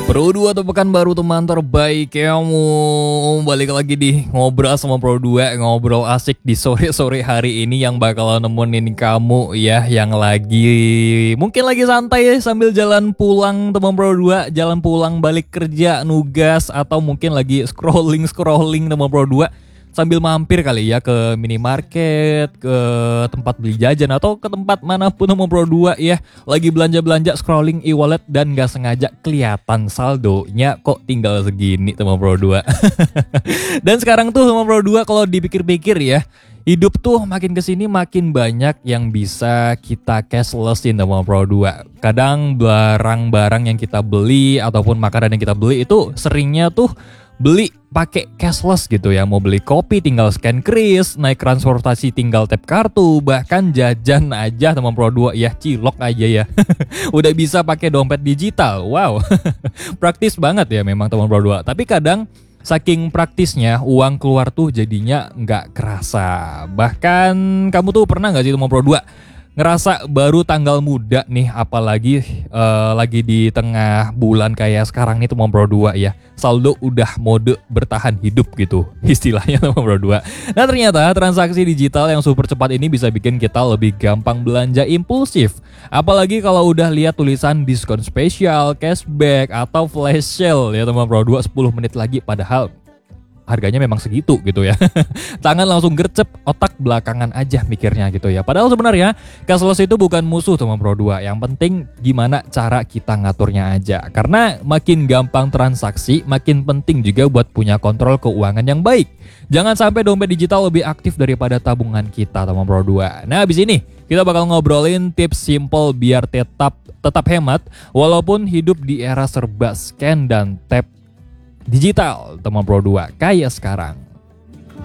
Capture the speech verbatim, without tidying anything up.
Pro dua atau pekan baru teman terbaik kamu. Balik lagi di ngobrol sama Pro dua. Ngobrol asik di sore-sore hari ini yang bakalan nemenin kamu ya, yang lagi mungkin lagi santai ya, sambil jalan pulang teman Pro dua. Jalan pulang balik kerja, nugas, atau mungkin lagi scrolling-scrolling teman Pro dua, sambil mampir kali ya ke minimarket, ke tempat beli jajan, atau ke tempat manapun teman Pro dua ya. Lagi belanja-belanja, scrolling e-wallet, dan gak sengaja kelihatan saldonya kok tinggal segini teman Pro dua. Dan sekarang tuh teman Pro dua kalau dipikir-pikir ya, hidup tuh makin kesini makin banyak yang bisa kita cashlessin teman Pro dua. Kadang barang-barang yang kita beli ataupun makanan yang kita beli itu seringnya tuh beli pakai cashless gitu ya. Mau beli kopi tinggal scan kris, naik transportasi tinggal tap kartu, bahkan jajan aja teman Pro dua ya, cilok aja ya. Udah bisa pakai dompet digital. Wow. Praktis banget ya memang teman Pro dua. Tapi kadang saking praktisnya uang keluar tuh jadinya nggak kerasa. Bahkan kamu tuh pernah nggak sih teman Pro dua ngerasa baru tanggal muda nih, apalagi uh, lagi di tengah bulan kayak sekarang nih teman Pro dua ya, saldo udah mode bertahan hidup gitu istilahnya teman Pro dua. Nah ternyata transaksi digital yang super cepat ini bisa bikin kita lebih gampang belanja impulsif, apalagi kalau udah lihat tulisan diskon spesial, cashback, atau flash sale ya teman Pro dua, sepuluh menit lagi padahal harganya memang segitu gitu ya. Tangan langsung gercep, otak belakangan aja mikirnya gitu ya. Padahal sebenarnya cashless itu bukan musuh teman Pro dua. Yang penting gimana cara kita ngaturnya aja. Karena makin gampang transaksi, makin penting juga buat punya kontrol keuangan yang baik. Jangan sampai dompet digital lebih aktif daripada tabungan kita teman Pro dua. Nah abis ini kita bakal ngobrolin tips simple biar tetap tetap hemat walaupun hidup di era serba scan dan tap digital teman Pro dua kayak sekarang.